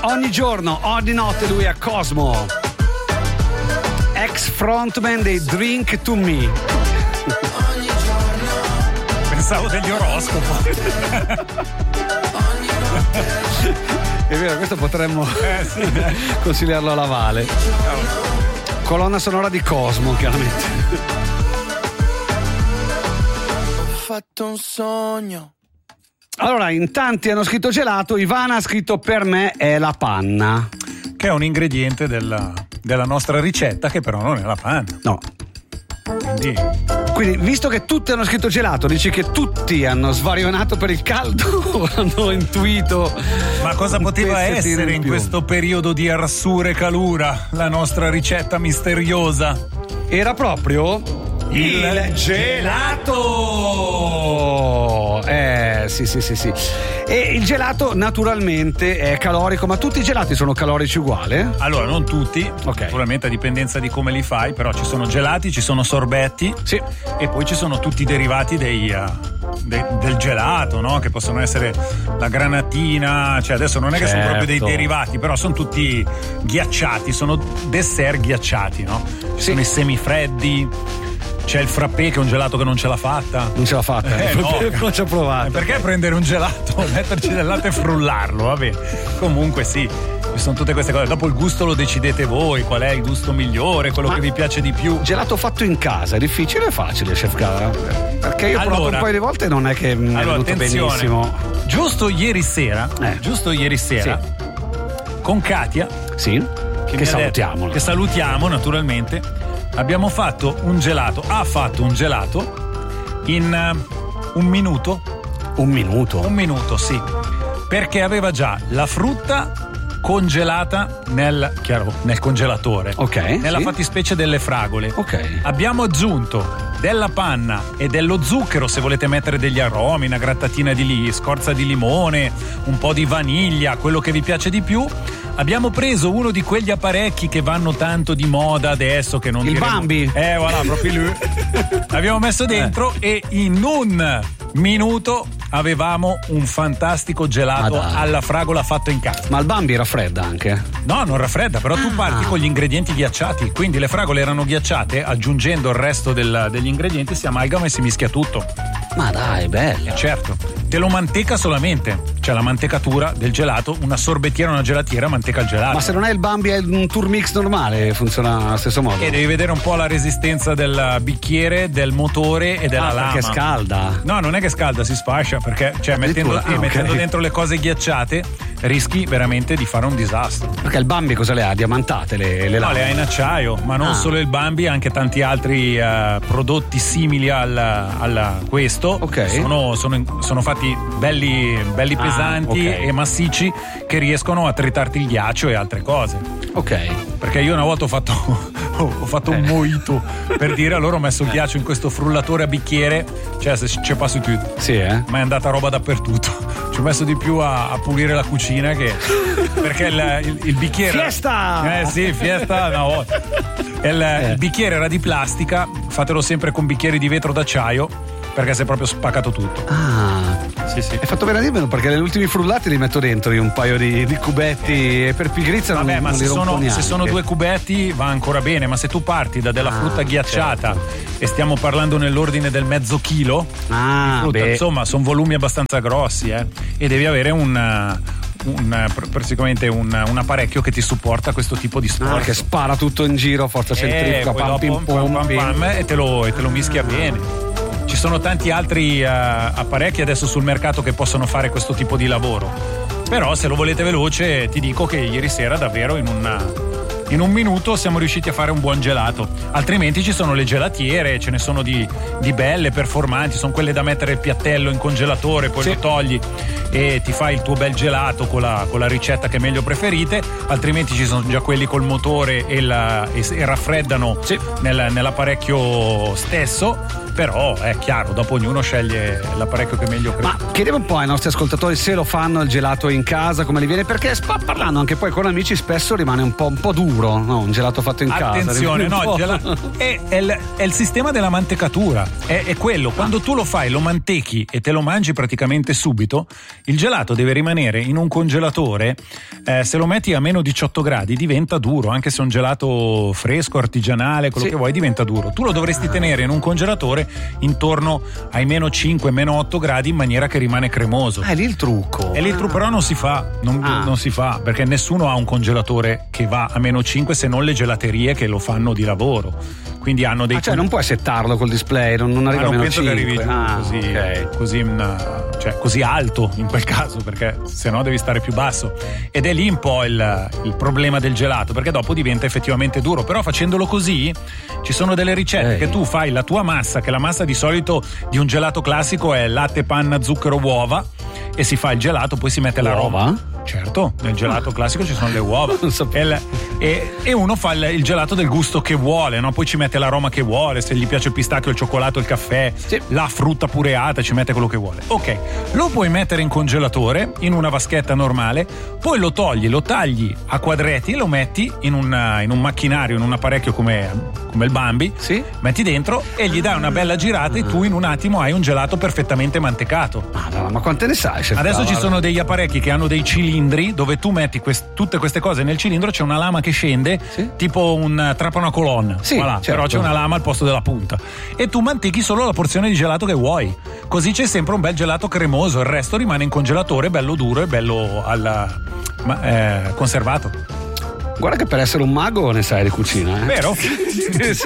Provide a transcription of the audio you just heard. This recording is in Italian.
ogni giorno, ogni notte lui è Cosmo, ex frontman dei Drink to Me. Pensavo degli oroscopi. È vero, questo potremmo consigliarlo alla Vale. Colonna sonora di Cosmo, chiaramente. Ho fatto un sogno. Allora, in tanti hanno scritto gelato, Ivana ha scritto per me è la panna. Che è un ingrediente della nostra ricetta, che però non è la panna. No. Quindi, visto che tutti hanno scritto gelato, dici che tutti hanno svarionato per il caldo o hanno intuito? Ma cosa poteva essere in questo periodo di arsura e calura la nostra ricetta misteriosa? Era proprio il gelato! Sì. E il gelato naturalmente è calorico, ma tutti i gelati sono calorici uguali? Allora, non tutti, ok. Naturalmente a dipendenza di come li fai, però ci sono gelati, ci sono sorbetti, sì, e poi ci sono tutti i derivati del gelato, no? Che possono essere la granatina, cioè adesso non è che sono proprio dei derivati, però sono tutti ghiacciati, sono dessert ghiacciati, no? Ci sono i semifreddi. C'è il frappè che è un gelato che non ce l'ha fatta. Non ce l'ha fatta, no. Non ci ha provato. Perché prendere un gelato, metterci del latte e frullarlo? Vabbè. Comunque sì, ci sono tutte queste cose. Dopo il gusto lo decidete voi, qual è il gusto migliore, quello che vi piace di più. Gelato fatto in casa, è difficile o facile, chef Cara? Perché io ho provato un paio di volte e non è che mi è venuto benissimo. Giusto ieri sera, sì, con Katia, sì, che salutiamo. Che salutiamo naturalmente. Abbiamo fatto un gelato, in un minuto. Un minuto? Un minuto, sì. Perché aveva già la frutta congelata nel congelatore. Ok. Nella fattispecie delle fragole. Ok. Abbiamo aggiunto della panna e dello zucchero, se volete mettere degli aromi, una grattatina di scorza di limone, un po' di vaniglia, quello che vi piace di più. Abbiamo preso uno di quegli apparecchi che vanno tanto di moda adesso, che non il Bambi. Voilà, proprio lui. L'abbiamo messo dentro e in un minuto avevamo un fantastico gelato alla fragola fatto in casa. Ma il Bambi raffredda anche? No, non raffredda, però tu parti con gli ingredienti ghiacciati, quindi le fragole erano ghiacciate, aggiungendo il resto degli ingredienti si amalgama e si mischia tutto. Ma dai, bello. Certo, te lo manteca solamente, cioè la mantecatura del gelato, una sorbettiera, una gelatiera manteca il gelato. Ma se non è il Bambi è un Turmix normale, funziona allo stesso modo? E devi vedere un po' la resistenza del bicchiere, del motore e della lama. Perché scalda? No, non è che scalda, si sfascia, perché mettendo dentro le cose ghiacciate rischi veramente di fare un disastro. Perché il Bambi cosa le ha? Diamantate le lame? No, le ha in acciaio, ma non solo il Bambi, anche tanti altri prodotti simili a questo. Ok. Sono fatti belli pesanti e massicci, che riescono a tritarti il ghiaccio e altre cose. Ok. Perché io una volta ho fatto un mojito, per dire, allora ho messo il ghiaccio in questo frullatore a bicchiere, cioè se c'è passo tutto. Sì, ma è andata roba dappertutto. Ci ho messo di più a pulire la cucina perché il bicchiere. Fiesta! Sì, fiesta una volta. Il bicchiere era di plastica, fatelo sempre con bicchieri di vetro d'acciaio, perché si è proprio spaccato tutto. Sì. Hai fatto bene a dirmelo, perché negli ultimi frullati li metto dentro io un paio di cubetti e per pigrizia non li rompo neanche. Se sono 2 cubetti va ancora bene, ma se tu parti da della frutta ghiacciata, certo, e stiamo parlando nell'ordine del mezzo chilo di frutta, insomma sono volumi abbastanza grossi, e devi avere praticamente un apparecchio che ti supporta questo tipo di sforzo, che spara tutto in giro, forza centrifuga, pam, e te lo mischia bene. Ci sono tanti altri apparecchi adesso sul mercato che possono fare questo tipo di lavoro, però se lo volete veloce ti dico che ieri sera davvero in un minuto siamo riusciti a fare un buon gelato. Altrimenti ci sono le gelatiere, ce ne sono di belle, performanti, sono quelle da mettere il piattello in congelatore, poi lo togli e ti fai il tuo bel gelato con la ricetta che meglio preferite. Altrimenti ci sono già quelli col motore e raffreddano nell'apparecchio stesso. Però è chiaro, dopo ognuno sceglie l'apparecchio che meglio crede. Ma chiedevo un po' ai nostri ascoltatori se lo fanno il gelato in casa, come li viene, perché parlando anche poi con amici spesso rimane un po' duro, no? Un gelato fatto in casa. Attenzione, no, il gelato è il sistema della mantecatura, è quello, quando tu lo fai, lo mantechi e te lo mangi praticamente subito, il gelato deve rimanere in un congelatore, se lo metti a meno 18 gradi diventa duro, anche se è un gelato fresco, artigianale, quello che vuoi, diventa duro. Tu lo dovresti tenere in un congelatore intorno ai meno 5, meno 8 gradi in maniera che rimane cremoso. È lì il trucco. È lì il trucco, però non si fa, non si fa, perché nessuno ha un congelatore che va a meno 5 se non le gelaterie che lo fanno di lavoro. Quindi hanno dei. Cioè non puoi settarlo col display, non arriva a meno 5. Penso che arrivi giù così alto in quel caso, perché se no devi stare più basso. Ed è lì un po' il problema del gelato, perché dopo diventa effettivamente duro. Però facendolo così ci sono delle ricette che tu fai la tua massa, che la massa di solito di un gelato classico è latte, panna, zucchero, uova, e si fa il gelato, poi si mette la roba. Certo, nel gelato classico ci sono le uova. E uno fa il gelato del gusto che vuole, no? Poi ci mette l'aroma che vuole, se gli piace il pistacchio, il cioccolato, il caffè, la frutta pureata, ci mette quello che vuole. Ok, lo puoi mettere in congelatore in una vaschetta normale, poi lo togli, lo tagli a quadretti e lo metti in un macchinario, in un apparecchio come il Bambi, metti dentro e gli dai una bella girata e tu in un attimo hai un gelato perfettamente mantecato. Ma quante ne sai? Adesso ci sono degli apparecchi che hanno dei cilindri dove tu metti tutte queste cose nel cilindro, c'è una lama che scende, tipo un trapano a colonna, però c'è una lama al posto della punta e tu mantechi solo la porzione di gelato che vuoi, così c'è sempre un bel gelato cremoso, il resto rimane in congelatore bello duro e bello conservato. Guarda che per essere un mago ne sai di cucina, Vero? Sì.